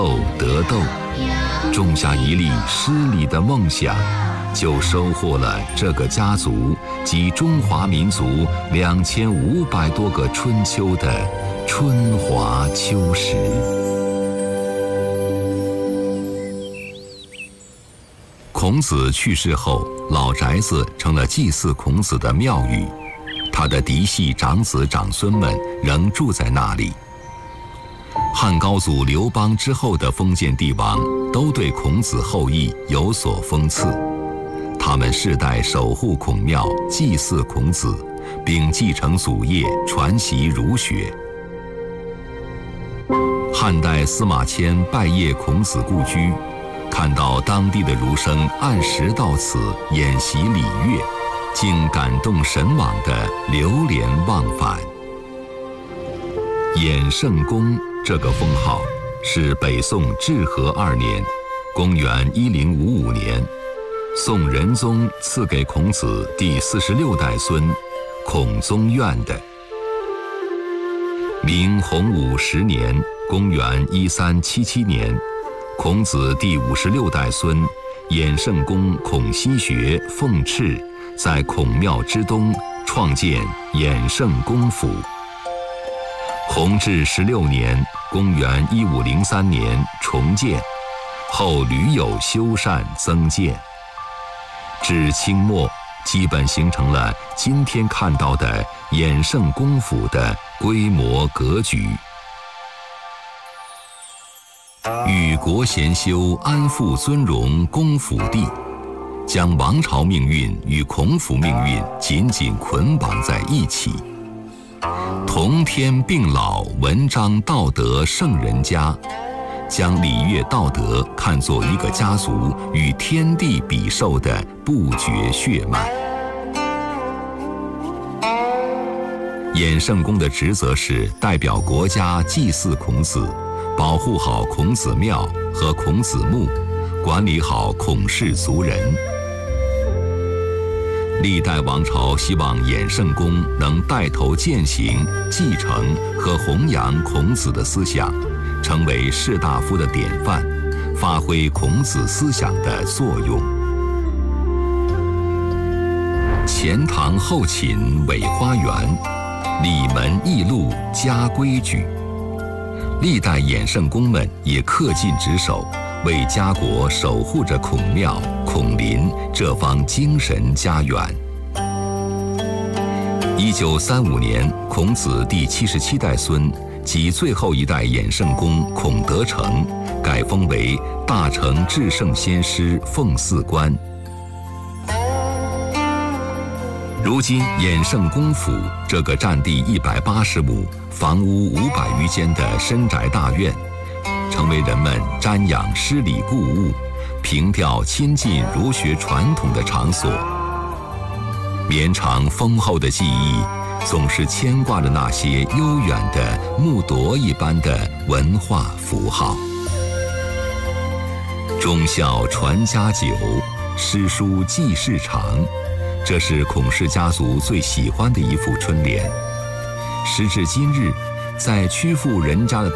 得豆，种下一粒诗礼的梦想，就收获了这个家族及中华民族2500多个春秋的春华秋实。孔子去世后，老宅子成了祭祀孔子的庙宇，他的嫡系长子长孙们仍住在那里。汉高祖刘邦之后的封建帝王都对孔子后裔有所封赐，他们世代守护孔庙，祭祀孔子，并继承祖业，传习儒学。汉代司马迁拜谒孔子故居，看到当地的儒生按时到此演习礼乐，竟感动神往的流连忘返。衍圣公这个封号是北宋至和2年，公元1055年，宋仁宗赐给孔子第46代孙孔宗院的。明洪武10年，公元1377年，孔子第56代孙衍圣公孔希学奉敕在孔庙之东创建衍圣公府。弘治16年，公元1503年重建，后屡有修缮增建，至清末基本形成了今天看到的衍圣公府的规模格局。与国贤修安富尊荣公府地，将王朝命运与孔府命运紧紧捆绑在一起。同天并老，文章道德圣人家，将礼乐道德看作一个家族与天地比寿的不绝血脉。衍圣公的职责是代表国家祭祀孔子，保护好孔子庙和孔子墓，管理好孔氏族人。历代王朝希望衍圣公能带头践行、继承和弘扬孔子的思想，成为士大夫的典范，发挥孔子思想的作用。前堂后寝伪花园，里门驿路家规矩。历代衍圣公们也恪尽职守，为家国守护着孔庙、孔林这方精神家园。1935年，孔子第77代孙及最后一代衍圣公孔德成改封为大成至圣先师奉祀官。如今衍圣公府这个占地180亩、房屋500余间的深宅大院，成为人们瞻仰诗礼故物、凭吊亲近儒学传统的场所。绵长丰厚的记忆，总是牵挂着那些悠远的木铎一般的文化符号。忠孝传家久，诗书继世长，这是孔氏家族最喜欢的一副春联。时至今日，在曲阜人家的